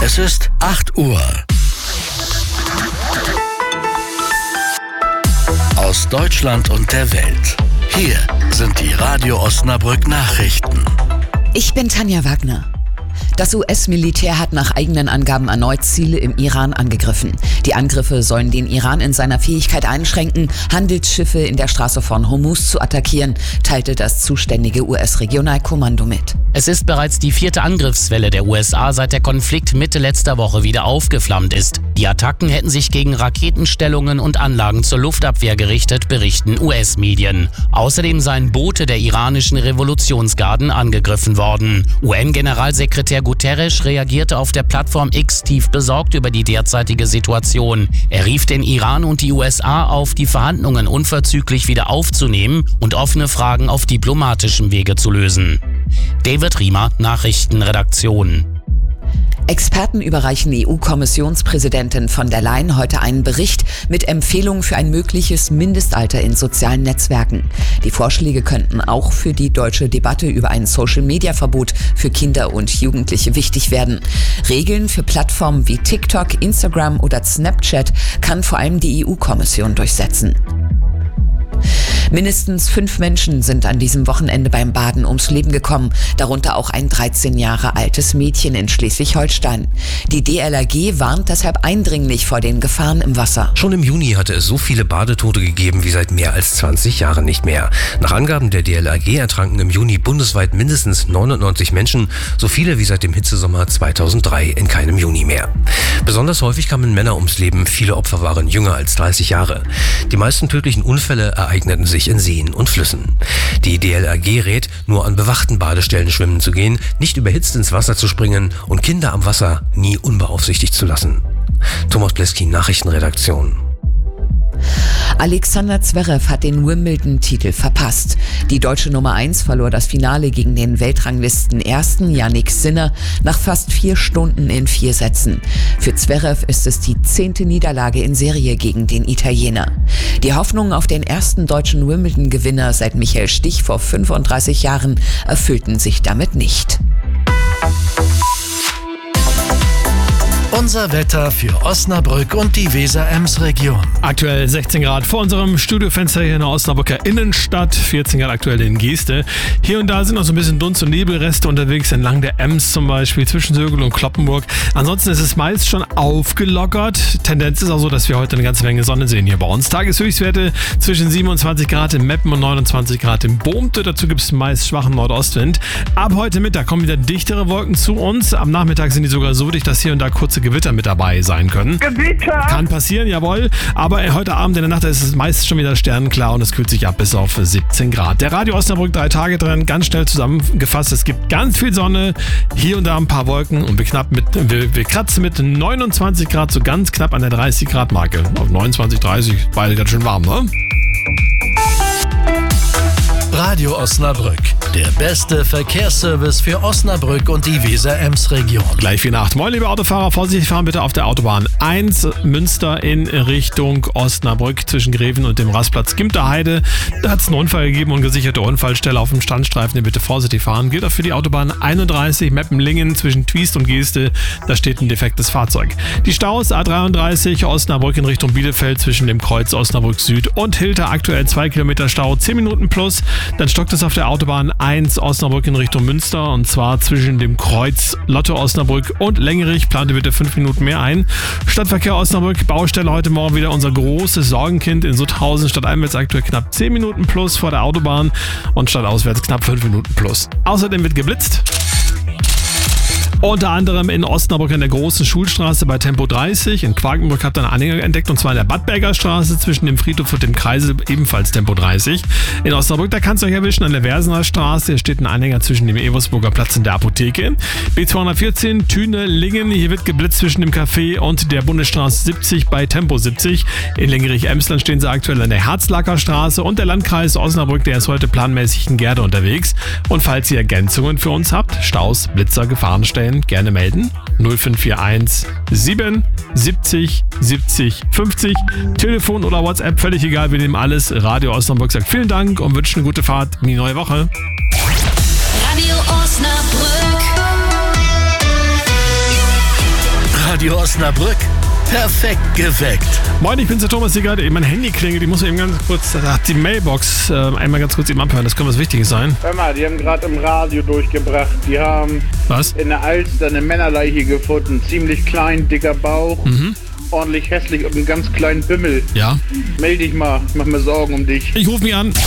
Es ist 8 Uhr. Aus Deutschland und der Welt. Hier sind die Radio Osnabrück Nachrichten. Ich bin Tanja Wagner. Das US-Militär hat nach eigenen Angaben erneut Ziele im Iran angegriffen. Die Angriffe sollen den Iran in seiner Fähigkeit einschränken, Handelsschiffe in der Straße von Hormuz zu attackieren, teilte das zuständige US-Regionalkommando mit. Es ist bereits die 4. Angriffswelle der USA, seit der Konflikt Mitte letzter Woche wieder aufgeflammt ist. Die Attacken hätten sich gegen Raketenstellungen und Anlagen zur Luftabwehr gerichtet, berichten US-Medien. Außerdem seien Boote der iranischen Revolutionsgarden angegriffen worden. UN-Generalsekretär Guterres reagierte auf der Plattform X tief besorgt über die derzeitige Situation. Er rief den Iran und die USA auf, die Verhandlungen unverzüglich wieder aufzunehmen und offene Fragen auf diplomatischem Wege zu lösen. David Riemer, Nachrichtenredaktion. Experten überreichen EU-Kommissionspräsidentin von der Leyen heute einen Bericht mit Empfehlungen für ein mögliches Mindestalter in sozialen Netzwerken. Die Vorschläge könnten auch für die deutsche Debatte über ein Social-Media-Verbot für Kinder und Jugendliche wichtig werden. Regeln für Plattformen wie TikTok, Instagram oder Snapchat kann vor allem die EU-Kommission durchsetzen. Mindestens 5 Menschen sind an diesem Wochenende beim Baden ums Leben gekommen, darunter auch ein 13 Jahre altes Mädchen in Schleswig-Holstein. Die DLRG warnt deshalb eindringlich vor den Gefahren im Wasser. Schon im Juni hatte es so viele Badetote gegeben wie seit mehr als 20 Jahren nicht mehr. Nach Angaben der DLRG ertranken im Juni bundesweit mindestens 99 Menschen, so viele wie seit dem Hitzesommer 2003 in keinem Juni mehr. Besonders häufig kamen Männer ums Leben, viele Opfer waren jünger als 30 Jahre. Die meisten tödlichen Unfälle ereigneten sich in Seen und Flüssen. Die DLRG rät, nur an bewachten Badestellen schwimmen zu gehen, nicht überhitzt ins Wasser zu springen und Kinder am Wasser nie unbeaufsichtigt zu lassen. Thomas Bleski, Nachrichtenredaktion. Alexander Zverev hat den Wimbledon-Titel verpasst. Die deutsche Nummer 1 verlor das Finale gegen den Weltranglisten-Ersten Jannik Sinner nach fast 4 Stunden in 4 Sätzen. Für Zverev ist es die 10. Niederlage in Serie gegen den Italiener. Die Hoffnungen auf den ersten deutschen Wimbledon-Gewinner seit Michael Stich vor 35 Jahren erfüllten sich damit nicht. Unser Wetter für Osnabrück und die Weser-Ems-Region. Aktuell 16 Grad vor unserem Studiofenster hier in der Osnabrücker Innenstadt, 14 Grad aktuell in Geeste. Hier und da sind noch so ein bisschen Dunst- und Nebelreste unterwegs, entlang der Ems zum Beispiel, zwischen Sögel und Kloppenburg. Ansonsten ist es meist schon aufgelockert. Tendenz ist auch so, dass wir heute eine ganze Menge Sonne sehen hier bei uns. Tageshöchstwerte zwischen 27 Grad in Meppen und 29 Grad in Bohmte. Dazu gibt es meist schwachen Nordostwind. Ab heute Mittag kommen wieder dichtere Wolken zu uns. Am Nachmittag sind die sogar so dicht, dass hier und da kurze Gewitter mit dabei sein können. Gewitter! Kann passieren, jawohl. Aber heute Abend in der Nacht ist es meist schon wieder sternenklar und es kühlt sich ab bis auf 17 Grad. Der Radio Osnabrück 3 Tage drin, ganz schnell zusammengefasst. Es gibt ganz viel Sonne, hier und da ein paar Wolken und wir kratzen mit 29 Grad so ganz knapp an der 30 Grad Marke. Auf 29, 30, beide ganz schön warm, ne? Radio Osnabrück, der beste Verkehrsservice für Osnabrück und die Weser-Ems-Region. Gleich wie Nacht. Moin, liebe Autofahrer, vorsichtig fahren bitte auf der Autobahn 1 Münster in Richtung Osnabrück zwischen Greven und dem Rastplatz Gimterheide. Da hat es einen Unfall gegeben und gesicherte Unfallstelle auf dem Standstreifen. Bitte vorsichtig fahren. Gilt auch für die Autobahn 31 Meppenlingen zwischen Twiest und Geeste. Da steht ein defektes Fahrzeug. Die Staus A33 Osnabrück in Richtung Bielefeld zwischen dem Kreuz Osnabrück Süd und Hilter. Aktuell 2 Kilometer Stau, 10 Minuten plus. Dann stockt es auf der Autobahn 1 Osnabrück in Richtung Münster und zwar zwischen dem Kreuz Lotte Osnabrück und Lengerich. Plante bitte 5 Minuten mehr ein. Stadtverkehr Osnabrück, Baustelle heute Morgen wieder unser großes Sorgenkind in Sutthausen. Stadteinwärts aktuell knapp 10 Minuten plus vor der Autobahn und stadtauswärts knapp 5 Minuten plus. Außerdem wird geblitzt. Unter anderem in Osnabrück an der Großen Schulstraße bei Tempo 30. In Quakenbrück habt ihr einen Anhänger entdeckt und zwar in der Badberger Straße zwischen dem Friedhof und dem Kreisel ebenfalls Tempo 30. In Osnabrück, da kannst du euch erwischen, an der Versener Straße. Hier steht ein Anhänger zwischen dem Eversburger Platz und der Apotheke. B214 Thüne-Lingen. Hier wird geblitzt zwischen dem Café und der Bundesstraße 70 bei Tempo 70. In Lengerich-Emsland stehen sie aktuell an der Herzlacker Straße und der Landkreis Osnabrück, der ist heute planmäßig in Gerde unterwegs. Und falls ihr Ergänzungen für uns habt, Staus, Blitzer, Gefahrenstellen, gerne melden. 0541 7 70 70 50. Telefon oder WhatsApp, völlig egal, wir nehmen alles. Radio Osnabrück sagt vielen Dank und wünscht eine gute Fahrt in die neue Woche. Radio Osnabrück. Radio Osnabrück. Perfekt geweckt. Moin, ich bin's, der Thomas Siegert. Mein Handy klingelt, ich muss eben ganz kurz, da hat die Mailbox einmal ganz kurz eben abhören, das könnte was Wichtiges sein. Hör mal, die haben gerade im Radio durchgebracht, die haben Was? in der Alster eine Männerleiche gefunden, ziemlich klein, dicker Bauch, ordentlich hässlich und einen ganz kleinen Bimmel. Ja? Meld dich mal, ich mach mir Sorgen um dich. Ich rufe mich an.